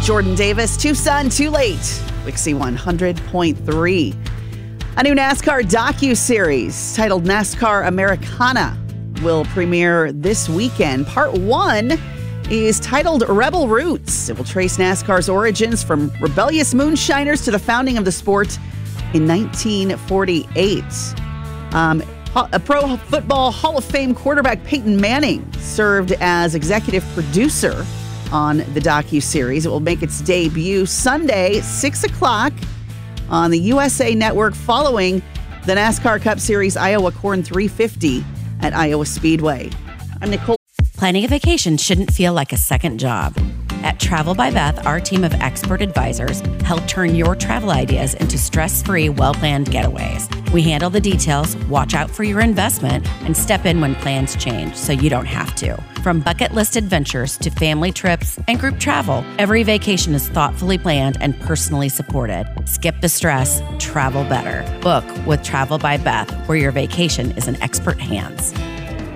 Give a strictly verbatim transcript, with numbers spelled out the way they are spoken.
Jordan Davis. Too Sun, Too Late. Wixie one hundred point three. A new NASCAR docu-series titled NASCAR Americana will premiere this weekend. Part one is titled Rebel Roots. It will trace NASCAR's origins from rebellious moonshiners to the founding of the sport in nineteen forty-eight. Um, a Pro Football Hall of Fame quarterback Peyton Manning served as executive producer on the docu-series. It will make its debut Sunday, six o'clock on the U S A Network following the NASCAR Cup Series Iowa Corn three fifty at Iowa Speedway. I'm Nicole. Planning a vacation shouldn't feel like a second job. At Travel by Beth, our team of expert advisors help turn your travel ideas into stress-free, well-planned getaways. We handle the details, watch out for your investment, and step in when plans change so you don't have to. From bucket list adventures to family trips and group travel, every vacation is thoughtfully planned and personally supported. Skip the stress, travel better. Book with Travel by Beth, where your vacation is in expert hands.